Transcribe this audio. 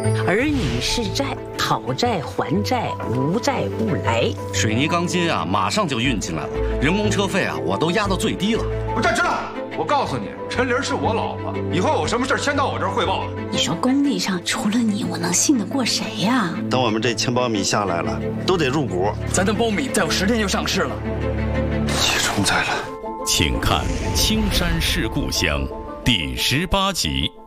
儿女是债，讨债还债，无债不来。 水泥钢筋啊，马上就运进来了。人工车费啊，我都压到最低了。 我这知道，我告诉你，陈玲是我老婆，以后有什么事先到我这儿汇报。 你说工地上除了你，我能信得过谁呀？ 等我们这青苞米下来了，都得入股。 咱的苞米再有10天就上市了。 集中在了。 请看《青山是故乡》第18集。